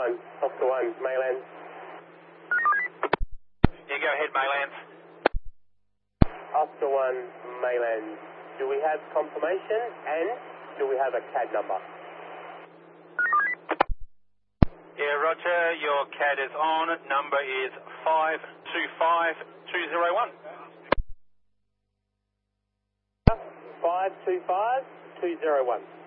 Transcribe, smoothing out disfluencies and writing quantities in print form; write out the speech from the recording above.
Oscar 1, mainland. Yeah, go ahead, Maylands. Oscar 1, mainland. Do we have confirmation and do we have a CAD number? Yeah, Roger, your CAD is on. Number is 525201. 525201.